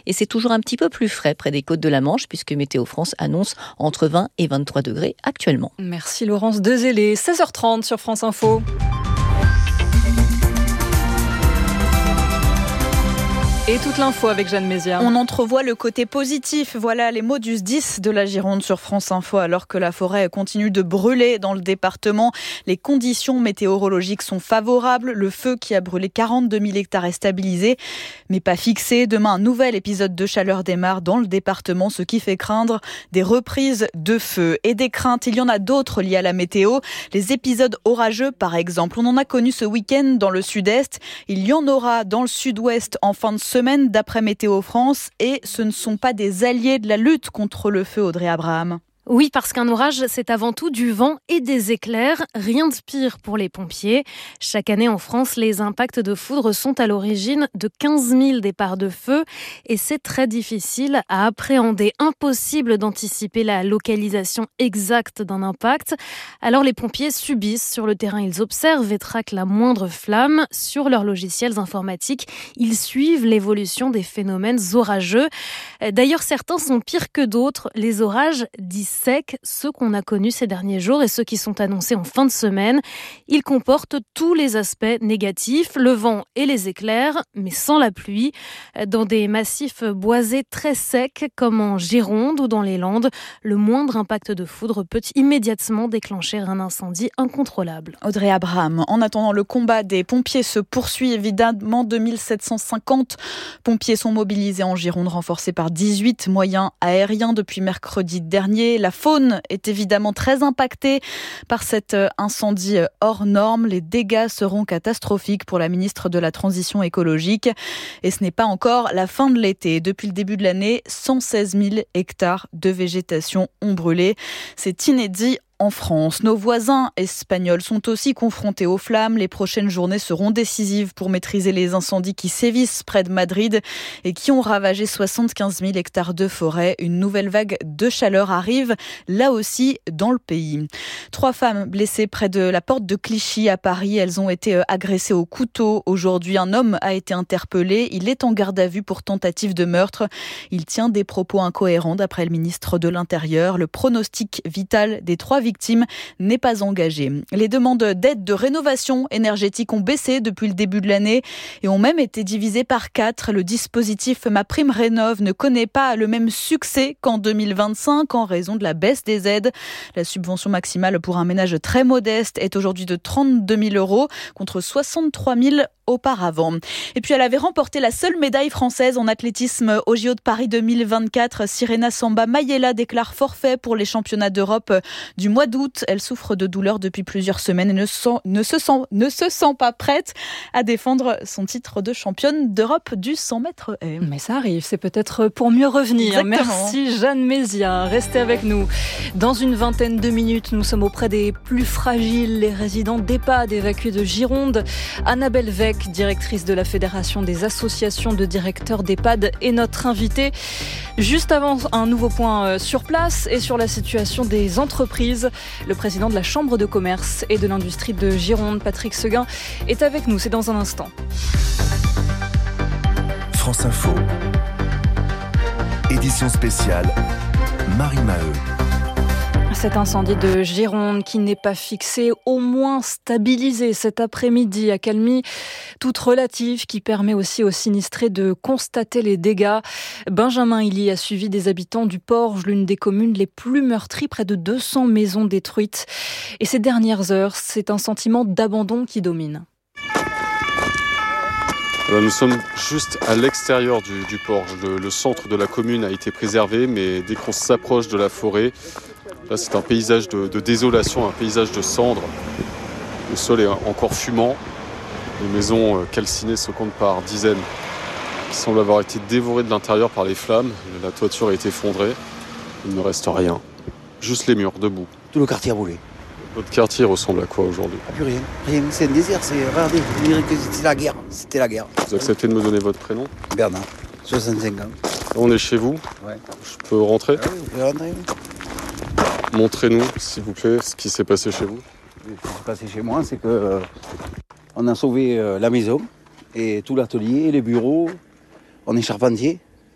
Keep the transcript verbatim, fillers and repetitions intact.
et c'est toujours un petit peu plus frais près des côtes de la Manche puisque Météo France annonce entre vingt et vingt-trois degrés actuellement. Merci Laurence Dezellé, seize heures trente sur France Info. Et toute l'info avec Jeanne Mézières. On entrevoit le côté positif. Voilà les mots du S D I S de la Gironde sur France Info. Alors que la forêt continue de brûler dans le département, les conditions météorologiques sont favorables. Le feu qui a brûlé quarante-deux mille hectares est stabilisé, mais pas fixé. Demain, un nouvel épisode de chaleur démarre dans le département, ce qui fait craindre des reprises de feu. Et des craintes, il y en a d'autres liées à la météo. Les épisodes orageux, par exemple. On en a connu ce week-end dans le sud-est. Il y en aura dans le sud-ouest en fin de semaine. Semaine d'après Météo France, et ce ne sont pas des alliés de la lutte contre le feu, Audrey Abraham. Oui, parce qu'un orage, c'est avant tout du vent et des éclairs. Rien de pire pour les pompiers. Chaque année en France, les impacts de foudre sont à l'origine de quinze mille départs de feu. Et c'est très difficile à appréhender. Impossible d'anticiper la localisation exacte d'un impact. Alors les pompiers subissent sur le terrain. Ils observent et traquent la moindre flamme. Sur leurs logiciels informatiques, ils suivent l'évolution des phénomènes orageux. D'ailleurs, certains sont pires que d'autres. Les orages dissipent secs, ceux qu'on a connus ces derniers jours et ceux qui sont annoncés en fin de semaine. Ils comportent tous les aspects négatifs, le vent et les éclairs, mais sans la pluie. Dans des massifs boisés très secs, comme en Gironde ou dans les Landes, le moindre impact de foudre peut immédiatement déclencher un incendie incontrôlable. Audrey Abraham, en attendant, le combat des pompiers se poursuit évidemment. deux mille sept cent cinquante pompiers sont mobilisés en Gironde, renforcés par dix-huit moyens aériens depuis mercredi dernier. La faune est évidemment très impactée par cet incendie hors norme. Les dégâts seront catastrophiques pour la ministre de la Transition écologique. Et ce n'est pas encore la fin de l'été. Depuis le début de l'année, cent seize mille hectares de végétation ont brûlé. C'est inédit en France. Nos voisins espagnols sont aussi confrontés aux flammes. Les prochaines journées seront décisives pour maîtriser les incendies qui sévissent près de Madrid et qui ont ravagé soixante-quinze mille hectares de forêt. Une nouvelle vague de chaleur arrive, là aussi dans le pays. Trois femmes blessées près de la porte de Clichy à Paris. Elles ont été agressées au couteau. Aujourd'hui, un homme a été interpellé. Il est en garde à vue pour tentative de meurtre. Il tient des propos incohérents d'après le ministre de l'Intérieur. Le pronostic vital des trois victime n'est pas engagée. Les demandes d'aide de rénovation énergétique ont baissé depuis le début de l'année et ont même été divisées par quatre. Le dispositif MaPrimeRénov' ne connaît pas le même succès qu'en deux mille vingt-cinq en raison de la baisse des aides. La subvention maximale pour un ménage très modeste est aujourd'hui de trente-deux mille euros contre soixante-trois mille auparavant. Et puis elle avait remporté la seule médaille française en athlétisme aux J O de Paris deux mille vingt-quatre. Sirena Samba Mayela déclare forfait pour les championnats d'Europe du mois d'août. Elle souffre de douleurs depuis plusieurs semaines et ne, sent, ne, se sent, ne se sent pas prête à défendre son titre de championne d'Europe du cent mètres haies. Mais ça arrive, c'est peut-être pour mieux revenir. Exactement. Merci Jeanne Mézières. Restez avec nous. Dans une vingtaine de minutes, nous sommes auprès des plus fragiles, les résidents d'EHPAD évacués de Gironde. Annabelle Vec, directrice de la Fédération des associations de directeurs d'EHPAD, est notre invitée. Juste avant, un nouveau point sur place et sur la situation des entreprises. Le président de la Chambre de commerce et de l'industrie de Gironde, Patrick Seguin, est avec nous. C'est dans un instant. France Info. Édition spéciale, Marie Maheu. Cet incendie de Gironde qui n'est pas fixé, au moins stabilisé cet après-midi, accalmie toute relative qui permet aussi aux sinistrés de constater les dégâts. Benjamin Illy a suivi des habitants du Porge, l'une des communes les plus meurtries, près de deux cents maisons détruites. Et ces dernières heures, c'est un sentiment d'abandon qui domine. Nous sommes juste à l'extérieur du, du Porge. Le, le centre de la commune a été préservé, mais dès qu'on s'approche de la forêt, là c'est un paysage de, de désolation, un paysage de cendres. Le sol est encore fumant. Les maisons calcinées se comptent par dizaines, qui semblent avoir été dévorées de l'intérieur par les flammes. La toiture a été effondrée. Il ne reste rien. Juste les murs, debout. Tout le quartier a brûlé. Votre quartier ressemble à quoi aujourd'hui ? Plus rien, rien. C'est un désert. C'est, regardez, vous direz que c'était la guerre. C'était la guerre. Vous acceptez de me donner votre prénom ? Bernard, soixante-cinq ans. On est chez vous ? Ouais. Je peux rentrer ? Ah oui, vous pouvez rentrer. Montrez-nous, s'il vous plaît, ce qui s'est passé chez vous. Ce qui s'est passé chez moi, c'est que euh, on a sauvé euh, la maison et tout l'atelier, les bureaux. On est charpentier.